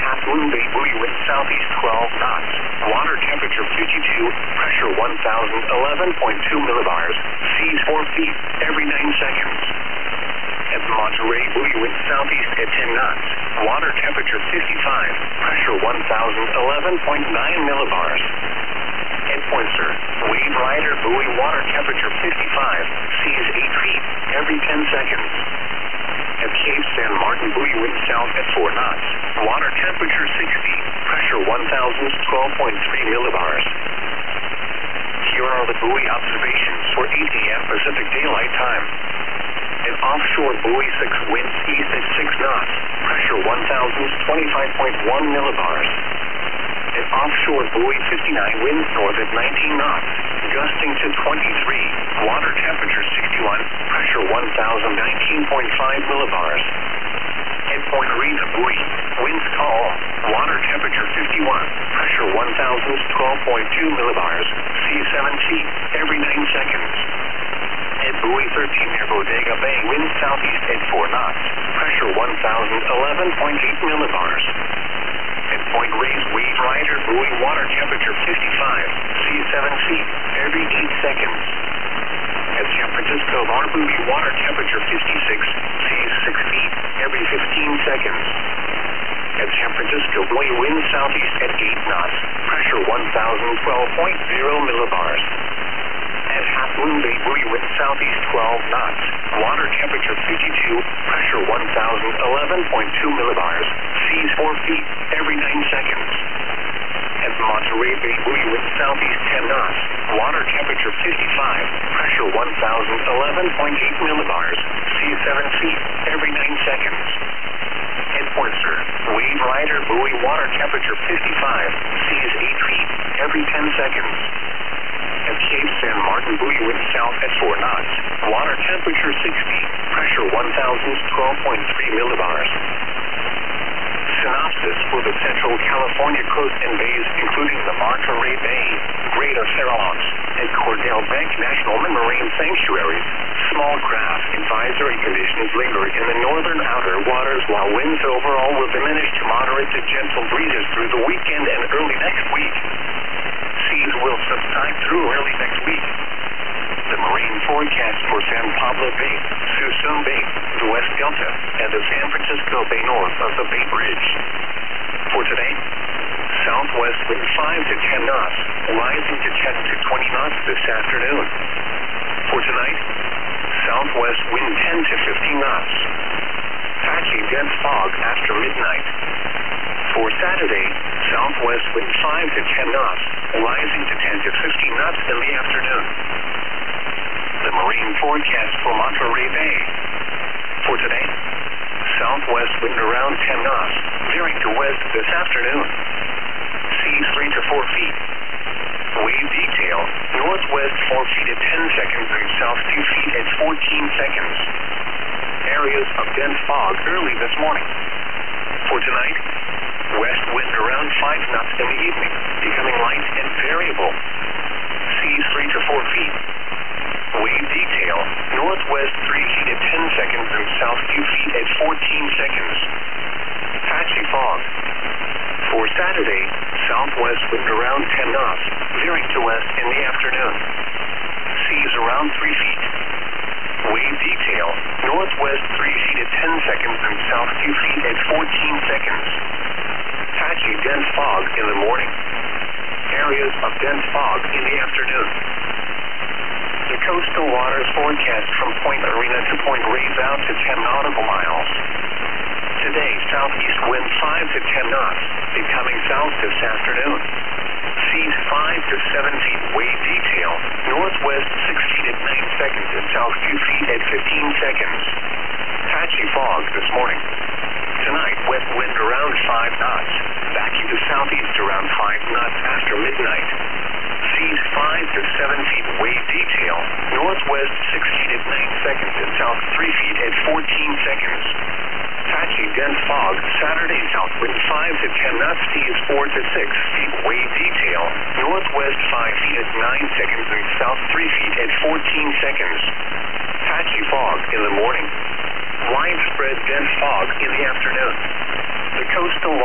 Half Moon Bay buoy wind southeast 12 knots. Water temperature 52, pressure 1011.2 millibars, seas 4 feet every 9 seconds. At the Monterey buoy wind southeast at 10 knots. Water temperature 55, pressure 1011.9 millibars. At Pointer, Wave Rider buoy water temperature 55, seas 8 feet every 10 seconds. At Cape San Martin buoy wind south at 4 knots. Water temperature 60, pressure 1012.3 millibars. Here are the buoy observations for 8 a.m. Pacific Daylight Time. At offshore buoy 6 winds east at 6 knots, pressure 1025.1 millibars. At offshore buoy 59 winds north at 19 knots, gusting to 23, water temperature 61, pressure 1019.5 millibars. At Point Rita buoy, winds calm, water temperature 51, pressure 1012.2 millibars, seas 7 feet every 9 seconds. At buoy 13 near Bodega Bay, winds southeast at 4 knots, pressure 1011.8 millibars. At Point Reyes Wave Rider buoy water temperature 55, seas 7 feet every 8 seconds. At San Francisco Bar buoy water temperature 56, seas 6 feet every 15 seconds. At San Francisco buoy wind southeast at 8 knots, pressure 1012.0 millibars. At Half Moon Bay buoy wind southeast 12 knots, water temperature 52, pressure 1011.2 millibars, seas 4 feet every 9 seconds. At Monterey Bay buoy wind southeast 10 knots, water temperature 55, pressure 1011.8 millibars, seas 7 feet every 9 seconds. At Pointer, Wave Rider buoy water temperature 55, seas 8 feet every 10 seconds. At Cape San Martin buoy wind south at 4 knots, water temperature 60, pressure 1012.3 millibars. Synopsis for the Central California coast and bays, including the Monterey Bay, Greater Farallones, and Cordell Bank National Marine Sanctuaries. Small craft advisory conditions linger in the northern outer waters, while winds overall will diminish to moderate to gentle breezes through the weekend and early next week. Seas will subside through early next week. The marine forecast for San Pablo Bay, Suisun Bay, the West Delta, and the San Francisco Bay north of the Bay Bridge. For today, southwest wind 5 to 10 knots, rising to 10 to 20 knots this afternoon. For tonight, southwest wind 10 to 15 knots. Patchy dense fog after midnight. For Saturday, southwest wind 5 to 10 knots, rising to 10 to 15 knots in the afternoon. The marine forecast for Monterey Bay. For today, southwest wind around 10 knots, veering to west this afternoon. Seas 3 to 4 feet. Wave detail, northwest 4 feet at 10 seconds and south 2 feet at 14 seconds. Areas of dense fog early this morning. For tonight, west wind around 5 knots in the evening, becoming light and variable. Seas 3 to 4 feet. Wave detail, northwest 3 feet at 10 seconds and south 2 feet at 14 seconds. Patchy fog. For Saturday, southwest wind around 10 knots, veering to west in the afternoon. Seas around 3 feet. Wave detail, northwest 3 feet at 10 seconds and south 2 feet at 14 seconds. Patchy dense fog in the morning. Areas of dense fog in the afternoon. The coastal waters forecast from Point Arena to Point Reyes out to 10 nautical miles. Today, southeast wind 5 to 10 knots, becoming south this afternoon. Seas 5 to 7 feet wave detail, northwest 6 feet at 9 seconds and south 2 feet at 15 seconds. Patchy fog this morning. Tonight, west wind around 5 knots, backing to southeast around 5 knots after midnight. Seas 5 to 7 feet wave detail, northwest 6 feet at 9 seconds and south 3 feet at 14 seconds. Patchy dense fog, Saturday south wind 5 to 10 knots, seas 4 to 6 feet wave detail, northwest 5 feet at 9 seconds and south 3 feet at 14 seconds. Patchy fog in the morning. Widespread dense fog in the afternoon. The coastal